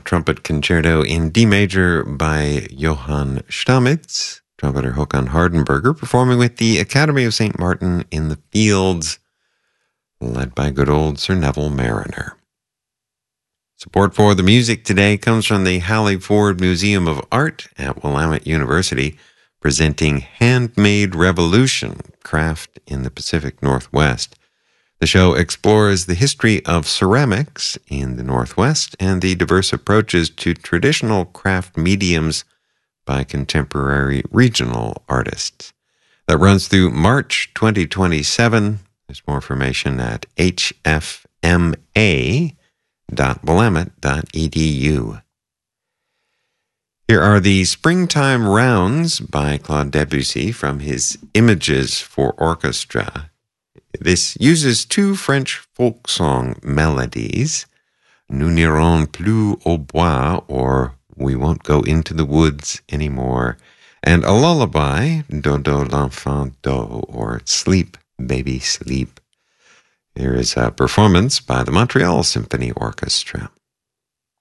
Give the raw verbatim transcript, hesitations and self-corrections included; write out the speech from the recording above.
trumpet concerto in D major by Johann Stamitz, trumpeter Håkan Hardenberger, performing with the Academy of Saint Martin in the Fields, led by good old Sir Neville Mariner. Support for the music today comes from the Hallie Ford Museum of Art at Willamette University, presenting Handmade Revolution, Craft in the Pacific Northwest. The show explores the history of ceramics in the Northwest and the diverse approaches to traditional craft mediums by contemporary regional artists. That runs through March twenty twenty-seven. There's more information at h f m a dot willamette dot e d u. Here are the Springtime Rounds by Claude Debussy from his Images for Orchestra. This uses two French folk song melodies, Nous n'irons plus au bois, or We Won't Go Into the Woods Anymore, and a lullaby, Dodo l'enfant do, or Sleep, Baby Sleep. Here is a performance by the Montreal Symphony Orchestra.